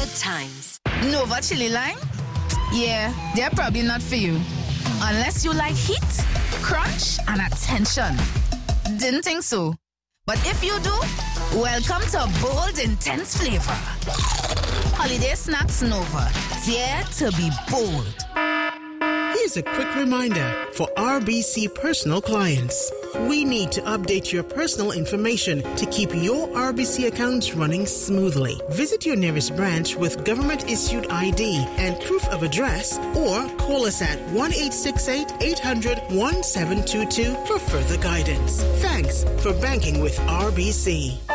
good times. Nova Chili Lime? Yeah, they're probably not for you. Unless you like heat, crunch, and attention. Didn't think so. But if you do, welcome to Bold Intense Flavor. Holiday Snacks Nova. Dare to be bold. Here's a quick reminder for RBC personal clients. We need to update your personal information to keep your RBC accounts running smoothly. Visit your nearest branch with government-issued ID and proof of address or call us at 1-868-800-1722 for further guidance. Thanks for banking with RBC.